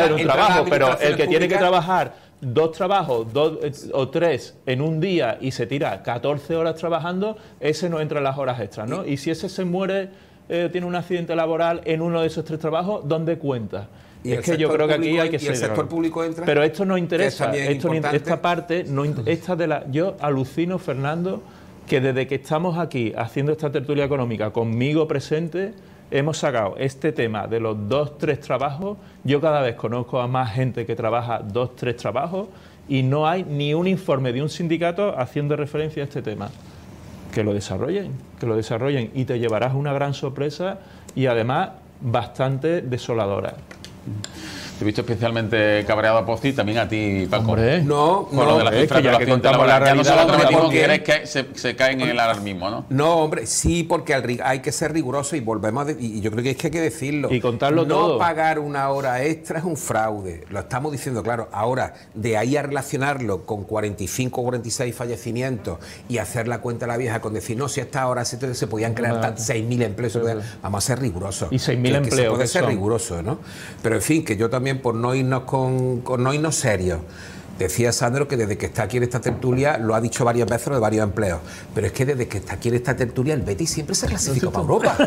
perder un trabajo, pero el que tiene que trabajar 2 trabajos, 2 o 3 en un día y se tira 14 horas trabajando, ese no entra en las horas extras, ¿no? Y si ese se muere, tiene un accidente laboral en uno de esos 3 trabajos, ¿dónde cuenta? Y es que yo creo que aquí hay que ser. ¿Y el sector público entra? Pero esto no interesa. Esta parte, yo alucino, Fernando, que desde que estamos aquí haciendo esta tertulia económica conmigo presente, hemos sacado este tema de los 2-3 trabajos. Yo cada vez conozco a más gente que trabaja 2-3 trabajos y no hay ni un informe de un sindicato haciendo referencia a este tema. Que lo desarrollen y te llevarás una gran sorpresa y además bastante desoladora. Te he visto especialmente cabreado a Pozzi, también a ti, Paco. Hombre, no, lo de las cifras que ya que contamos la realidad. Ya nosotros metimos que eres que se caen en el alarmismo, ¿no? No, hombre, sí, porque hay que ser riguroso y volvemos y yo creo que es que hay que decirlo. Y contarlo todo. No pagar una hora extra es un fraude, lo estamos diciendo claro. Ahora, de ahí a relacionarlo con 45 o 46 fallecimientos y hacer la cuenta a la vieja con decir, no, si a esta hora se podían crear 6.000 empleos, vamos a ser rigurosos. Y 6.000 empleos. Se puede ser riguroso, ¿no? Pero en fin, que yo también, por no irnos no irnos serios. Decía Sandro que desde que está aquí en esta tertulia, lo ha dicho varias veces, lo de varios empleos, pero es que desde que está aquí en esta tertulia el Betis siempre se clasificó para Europa.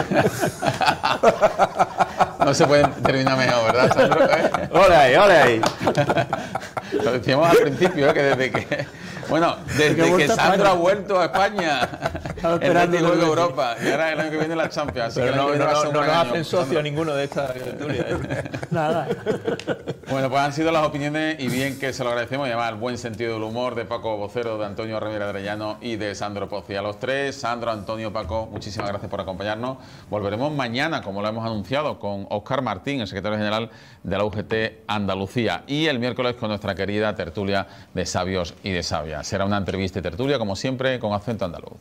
No se puede terminar mejor, ¿verdad, Sandro? ¡Ole ahí! Lo decíamos al principio, que desde que Sandro ha vuelto a España, el Betis vuelve a Europa y ahora el año que viene la Champions. Así pero que no nos hacen socio ninguno de estas tertulias. Nada. Bueno, pues han sido las opiniones y bien que se lo agradecemos, y además el buen sentido del humor de Paco Vocero, de Antonio Rivera Arellano y de Sandro Pozzi. A los 3, Sandro, Antonio, Paco, muchísimas gracias por acompañarnos. Volveremos mañana, como lo hemos anunciado, con Óscar Martín, el secretario general de la UGT Andalucía, y el miércoles con nuestra querida tertulia de sabios y de sabias. Será una entrevista y tertulia, como siempre, con acento andaluz.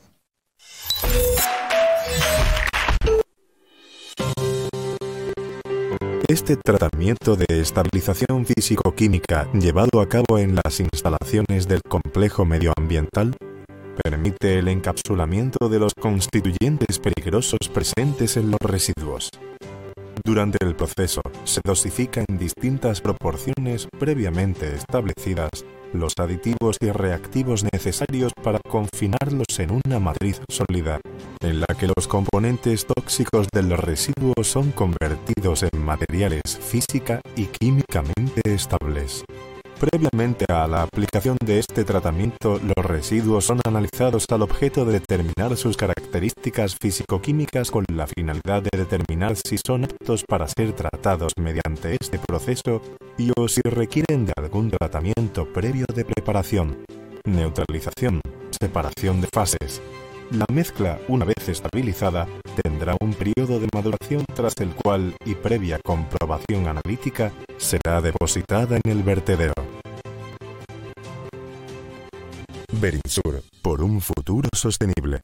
Este tratamiento de estabilización físico-química llevado a cabo en las instalaciones del complejo medioambiental permite el encapsulamiento de los constituyentes peligrosos presentes en los residuos. Durante el proceso se dosifica en distintas proporciones previamente establecidas los aditivos y reactivos necesarios para confinarlos en una matriz sólida, en la que los componentes tóxicos del residuo son convertidos en materiales física y químicamente estables. Previamente a la aplicación de este tratamiento, los residuos son analizados al objeto de determinar sus características físico-químicas con la finalidad de determinar si son aptos para ser tratados mediante este proceso y o si requieren de algún tratamiento previo de preparación, neutralización, separación de fases. La mezcla, una vez estabilizada, tendrá un periodo de maduración tras el cual, y previa comprobación analítica, será depositada en el vertedero. Berinsur, por un futuro sostenible.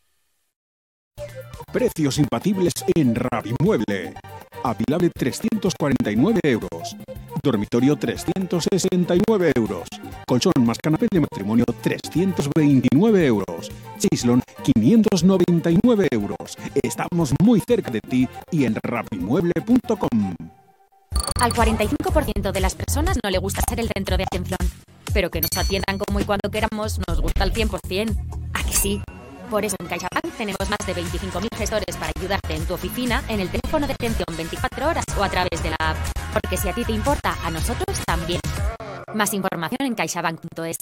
Precios imbatibles en Rapimueble. Avilable 349 euros. Dormitorio 369 euros. Colchón más canapé de matrimonio 329 euros. Chislon 599 euros. Estamos muy cerca de ti y en rapimueble.com. Al 45% de las personas no le gusta ser el centro de atención, pero que nos atiendan como y cuando queramos nos gusta al 100%. ¿A que sí? Por eso en CaixaBank tenemos más de 25.000 gestores para ayudarte en tu oficina, en el teléfono de atención 24 horas o a través de la app. Porque si a ti te importa, a nosotros también. Más información en caixabank.es.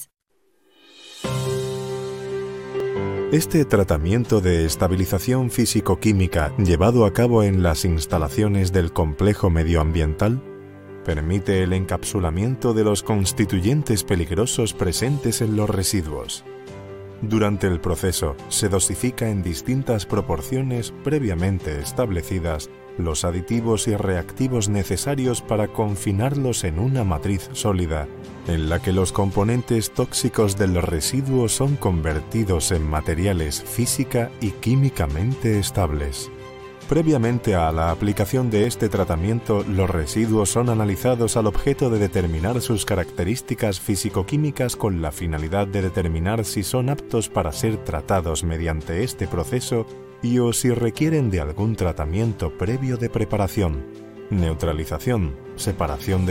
Este tratamiento de estabilización físico-química llevado a cabo en las instalaciones del complejo medioambiental permite el encapsulamiento de los constituyentes peligrosos presentes en los residuos. Durante el proceso se dosifica en distintas proporciones previamente establecidas los aditivos y reactivos necesarios para confinarlos en una matriz sólida, en la que los componentes tóxicos del residuo son convertidos en materiales física y químicamente estables. Previamente a la aplicación de este tratamiento, los residuos son analizados al objeto de determinar sus características físico-químicas con la finalidad de determinar si son aptos para ser tratados mediante este proceso y o si requieren de algún tratamiento previo de preparación, neutralización, separación de